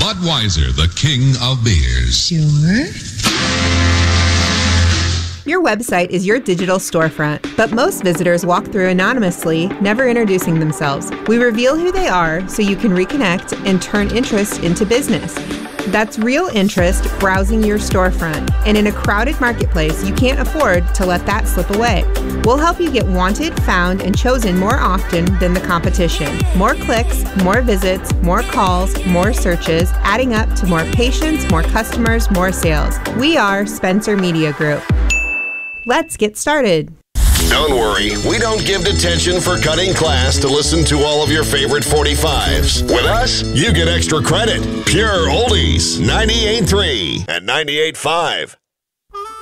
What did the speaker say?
Budweiser, the king of beers. Sure. Your website is your digital storefront, but most visitors walk through anonymously, never introducing themselves. We reveal who they are so you can reconnect and turn interest into business. That's real interest browsing your storefront, and in a crowded marketplace, you can't afford to let that slip away. We'll help you get wanted, found, and chosen more often than the competition. More clicks, more visits, more calls, more searches, adding up to more patients, more customers, more sales. We are Spencer Media Group. Let's get started. Don't worry, we don't give detention for cutting class to listen to all of your favorite 45s. With us, you get extra credit. Pure oldies, 98.3 and 98.5.